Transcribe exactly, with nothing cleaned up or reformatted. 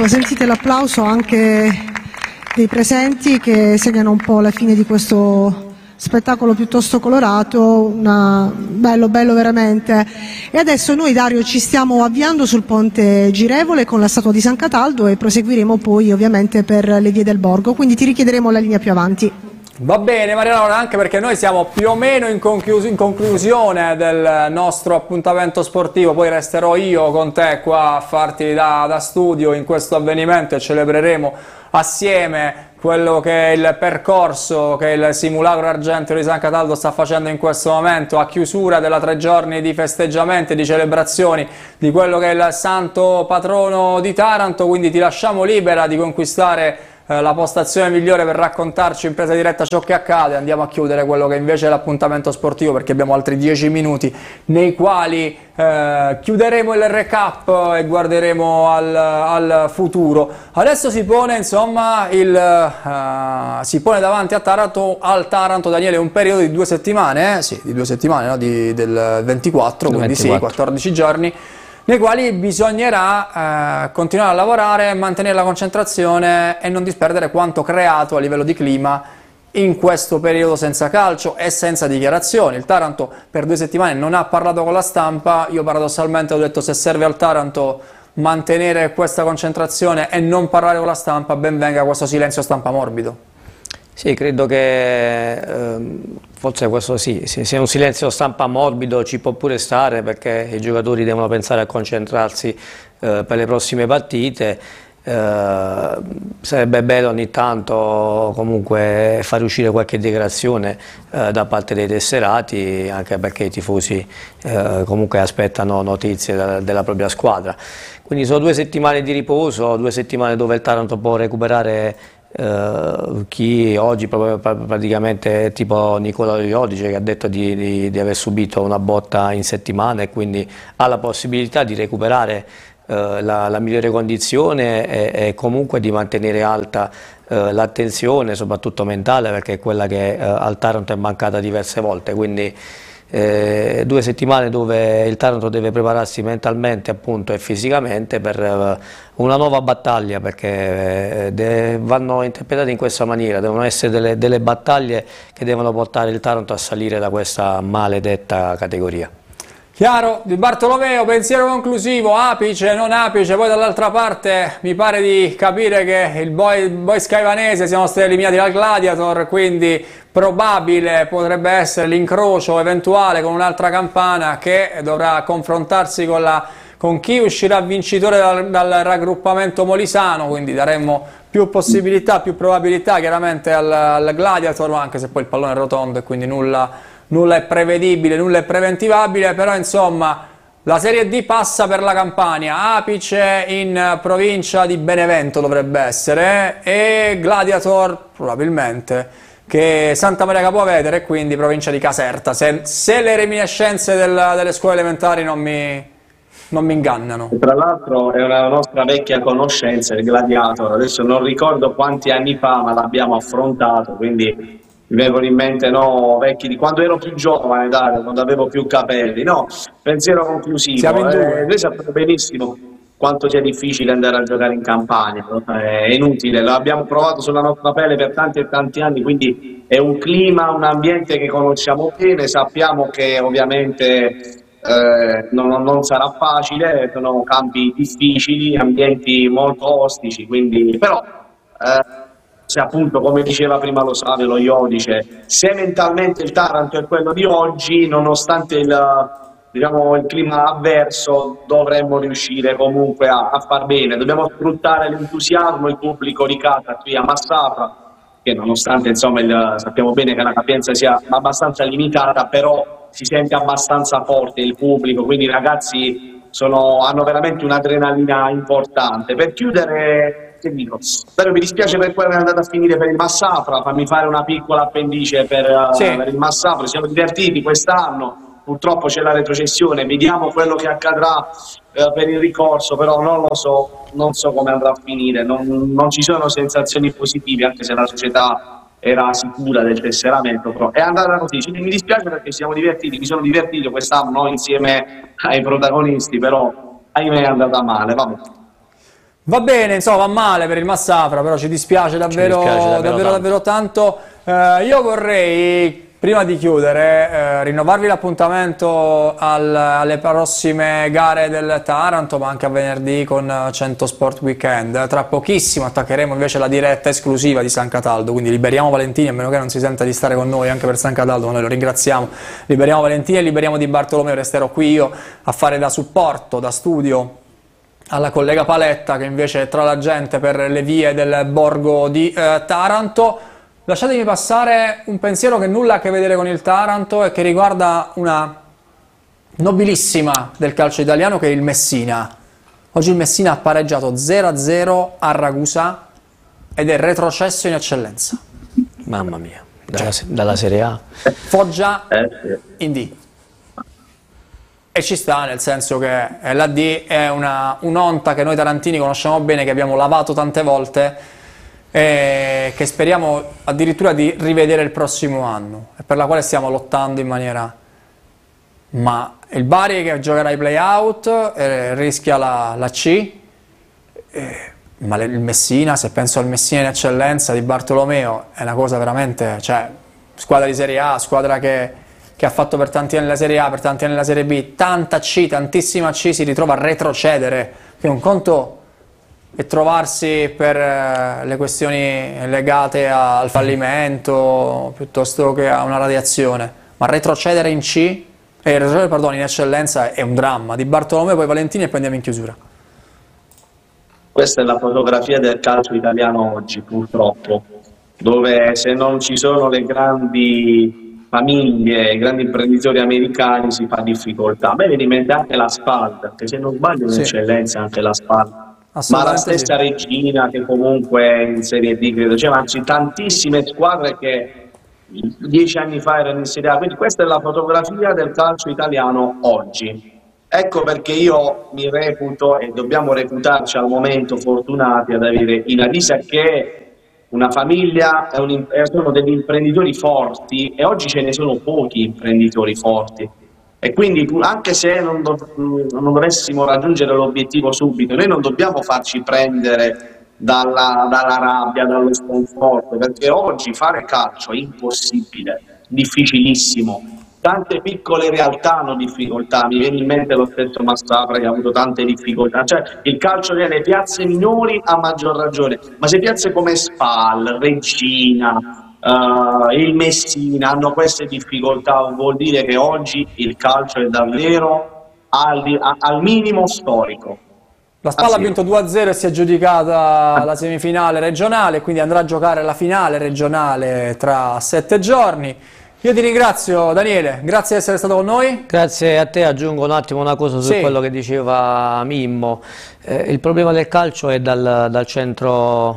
Ecco, sentite l'applauso anche dei presenti che segnano un po' la fine di questo spettacolo piuttosto colorato, una... bello bello veramente. E adesso noi, Dario, ci stiamo avviando sul ponte girevole con la statua di San Cataldo e proseguiremo poi ovviamente per le vie del Borgo, quindi ti richiederemo la linea più avanti. Va bene Maria Laura, anche perché noi siamo più o meno in, conclus in conclusione del nostro appuntamento sportivo, poi resterò io con te qua a farti da, da studio in questo avvenimento e celebreremo assieme quello che è il percorso che il simulacro argenteo di San Cataldo sta facendo in questo momento a chiusura della tre giorni di festeggiamenti e di celebrazioni di quello che è il santo patrono di Taranto, quindi ti lasciamo libera di conquistare eh, la postazione migliore per raccontarci in presa diretta ciò che accade. Andiamo a chiudere quello che invece è l'appuntamento sportivo, perché abbiamo altri dieci minuti nei quali eh, chiuderemo il recap e guarderemo al, al futuro. Adesso si pone insomma il uh, si pone davanti a Taranto, al Taranto, Daniele, un periodo di due settimane, eh? Sì, di due settimane, no? di, del ventiquattro, quindi ventiquattro. Sì, quattordici giorni, nei quali bisognerà eh, continuare a lavorare, mantenere la concentrazione e non disperdere quanto creato a livello di clima in questo periodo senza calcio e senza dichiarazioni. Il Taranto per due settimane non ha parlato con la stampa. Io paradossalmente ho detto: se serve al Taranto mantenere questa concentrazione e non parlare con la stampa, ben venga questo silenzio stampa morbido. Sì, credo che ehm, forse questo sì, sia un silenzio stampa morbido, ci può pure stare, perché i giocatori devono pensare a concentrarsi eh, per le prossime partite. Eh, sarebbe bello ogni tanto comunque far uscire qualche dichiarazione eh, da parte dei tesserati, anche perché i tifosi eh, comunque aspettano notizie da, della propria squadra. Quindi sono due settimane di riposo, due settimane dove il Taranto può recuperare Uh, chi oggi proprio praticamente tipo Nicola Iodice, che ha detto di, di, di aver subito una botta in settimana e quindi ha la possibilità di recuperare uh, la, la migliore condizione e, e comunque di mantenere alta uh, l'attenzione, soprattutto mentale, perché è quella che uh, al Taranto è mancata diverse volte. Quindi Eh, due settimane dove il Taranto deve prepararsi mentalmente appunto e fisicamente per eh, una nuova battaglia, perché eh, vanno interpretate in questa maniera, devono essere delle, delle battaglie che devono portare il Taranto a salire da questa maledetta categoria. Chiaro, Di Bartolomeo, pensiero conclusivo, apice, non apice. Poi dall'altra parte mi pare di capire che il boy, boy skyvanese siamo stati eliminati dal Gladiator, quindi probabile potrebbe essere l'incrocio eventuale con un'altra campana che dovrà confrontarsi con, la, con chi uscirà vincitore dal, dal raggruppamento molisano, quindi daremmo più possibilità, più probabilità chiaramente al, al Gladiator, anche se poi il pallone è rotondo e quindi nulla... nulla è prevedibile, nulla è preventivabile, però insomma la Serie D passa per la Campania, apice in provincia di Benevento dovrebbe essere, e Gladiator probabilmente che Santa Maria Capovetere, e quindi provincia di Caserta, se, se le reminiscenze del, delle scuole elementari non mi, non mi ingannano. Tra l'altro è una nostra vecchia conoscenza, il Gladiator, adesso non ricordo quanti anni fa, ma l'abbiamo affrontato, quindi mi vengono in mente, no, vecchi di quando ero più giovane, Dario, quando avevo più capelli. No, pensiero conclusivo. Siamo in due. Eh, noi sappiamo benissimo quanto sia difficile andare a giocare in Campania, no? È inutile, l'abbiamo provato sulla nostra pelle per tanti e tanti anni, quindi è un clima, un ambiente che conosciamo bene, sappiamo che ovviamente eh, non, non sarà facile, sono campi difficili, ambienti molto ostici, quindi però... Eh, se appunto, come diceva prima lo Savio, lo Iodice, se mentalmente il Taranto è quello di oggi, nonostante il, diciamo, il clima avverso, dovremmo riuscire comunque a, a far bene. Dobbiamo sfruttare l'entusiasmo, il pubblico di casa qui a Massafra, che nonostante insomma il, sappiamo bene che la capienza sia abbastanza limitata, però si sente abbastanza forte il pubblico, quindi i ragazzi sono, hanno veramente un'adrenalina importante. Per chiudere... Dico, però mi dispiace per quello che è andato a finire per il Massafra, fammi fare una piccola appendice per, sì. uh, per il Massafra. Siamo divertiti quest'anno, purtroppo c'è la retrocessione, vediamo quello che accadrà uh, per il ricorso, però non lo so, non so come andrà a finire, non, non ci sono sensazioni positive, anche se la società era sicura del tesseramento, però è andata così. Mi dispiace perché siamo divertiti, mi sono divertito quest'anno insieme ai protagonisti, però ahimè è andata male, vabbè. Va bene, insomma, va male per il Massafra, però ci dispiace davvero, Ci dispiace davvero davvero, tanto. davvero tanto. Eh, io vorrei, prima di chiudere, eh, rinnovarvi l'appuntamento al- alle prossime gare del Taranto, ma anche a venerdì con cento Sport Weekend. Tra pochissimo attaccheremo invece la diretta esclusiva di San Cataldo, quindi liberiamo Valentini, a meno che non si senta di stare con noi anche per San Cataldo, ma noi lo ringraziamo. Liberiamo Valentini e liberiamo Di Bartolomeo, resterò qui io a fare da supporto, da studio alla collega Paletta, che invece è tra la gente per le vie del borgo di eh, Taranto. Lasciatemi passare un pensiero che nulla ha a che vedere con il Taranto e che riguarda una nobilissima del calcio italiano, che è il Messina. Oggi il Messina ha pareggiato zero a zero a Ragusa ed è retrocesso in eccellenza. Mamma mia, dalla, dalla Serie A. Foggia Eh, sì. in D. E ci sta, nel senso che la D è una, un'onta che noi tarantini conosciamo bene, che abbiamo lavato tante volte e che speriamo addirittura di rivedere il prossimo anno, e per la quale stiamo lottando in maniera... Ma il Bari che giocherà i play-out eh, rischia la, la C, eh, ma le- il Messina, se penso al Messina in eccellenza di Bartolomeo, è una cosa veramente... cioè, squadra di Serie A, squadra che... che ha fatto per tanti anni la Serie A, per tanti anni la Serie B, tanta C, tantissima C, si ritrova a retrocedere, che un conto è trovarsi per eh, le questioni legate a- al fallimento piuttosto che a una radiazione, ma retrocedere in C, eh, retrocedere, pardon, in eccellenza è un dramma. Di Bartolomeo, poi Valentini e poi andiamo in chiusura. Questa è la fotografia del calcio italiano oggi, purtroppo, dove se non ci sono le grandi famiglie, i grandi imprenditori americani si fa difficoltà. A me viene in mente anche la Spal, perché se non sbaglio Sì. un'eccellenza anche la Spal, ma la Assolutamente stessa sì. Regina che comunque è in Serie D, credo, cioè, anzi tantissime squadre che dieci anni fa erano in Serie A, quindi questa è la fotografia del calcio italiano oggi. Ecco perché io mi reputo, e dobbiamo reputarci al momento fortunati ad avere in Arisa, che una famiglia, è un, im- eh, sono degli imprenditori forti, e oggi ce ne sono pochi imprenditori forti. E quindi pu- anche se non, dov- non dovessimo raggiungere l'obiettivo subito, noi non dobbiamo farci prendere dalla, dalla rabbia, dallo sconforto, perché oggi fare calcio è impossibile, difficilissimo. Tante piccole realtà hanno difficoltà, mi viene in mente lo stesso Massafra che ha avuto tante difficoltà, cioè il calcio nelle piazze minori a maggior ragione, ma se piazze come Spal, Regina, eh, il Messina hanno queste difficoltà, vuol dire che oggi il calcio è davvero al, a- al minimo storico. La Spalla Ah, ha sì. vinto due a zero e si è aggiudicata la semifinale regionale, quindi andrà a giocare la finale regionale tra sette giorni. Io ti ringrazio, Daniele, grazie di essere stato con noi. Grazie a te, aggiungo un attimo una cosa su Sì. quello che diceva Mimmo. Eh, il problema del calcio è dal, dal centro